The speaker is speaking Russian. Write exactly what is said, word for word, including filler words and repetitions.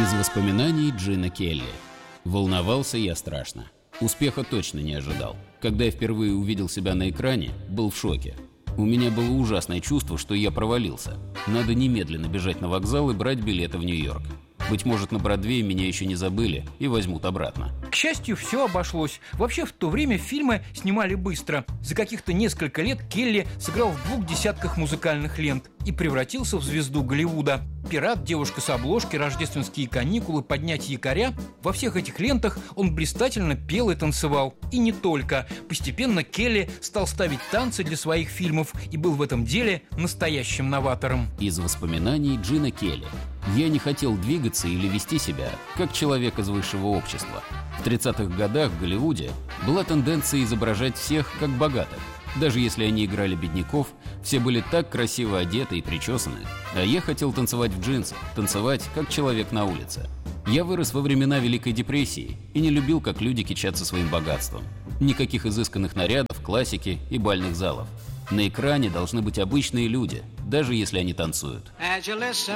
Из воспоминаний Джина Келли. Волновался я страшно. Успеха точно не ожидал. Когда я впервые увидел себя на экране, был в шоке. У меня было ужасное чувство, что я провалился. Надо немедленно бежать на вокзал и брать билеты в Нью-Йорк. Быть может, на Бродвее меня еще не забыли и возьмут обратно. К счастью, все обошлось. Вообще, в то время фильмы снимали быстро. За каких-то несколько лет Келли сыграл в двух десятках музыкальных лент и превратился в звезду Голливуда. «Пират», «Девушка с обложки», «Рождественские каникулы», «Поднять якоря». Во всех этих лентах он блистательно пел и танцевал. И не только. Постепенно Келли стал ставить танцы для своих фильмов и был в этом деле настоящим новатором. Из воспоминаний Джина Келли. Я не хотел двигаться или вести себя, как человек из высшего общества. В тридцатых годах в Голливуде была тенденция изображать всех как богатых. Даже если они играли бедняков, все были так красиво одеты и причесаны. А я хотел танцевать в джинсах, танцевать как человек на улице. Я вырос во времена Великой депрессии и не любил, как люди кичатся своим богатством. Никаких изысканных нарядов, классики и бальных залов. На экране должны быть обычные люди, даже если они танцуют.